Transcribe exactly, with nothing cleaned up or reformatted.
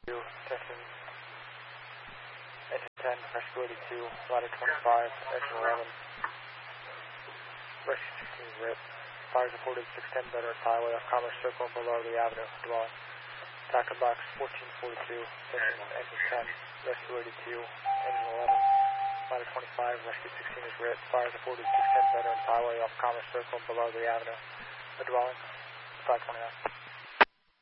two, testing engine ten, rescue eighty-two, ladder twenty-five, engine eleven, rescue sixteen is lit. Fires reported six ten Veterans Highway off Commerce Circle below the Avenue, dwelling. Tacker box fourteen forty-two, testing engine ten, rescue eighty-two, engine eleven, ladder twenty-five, rescue sixteen is lit. Fires reported six ten Veterans Highway off Commerce Circle below the Avenue, the dwelling, five twenty-nine.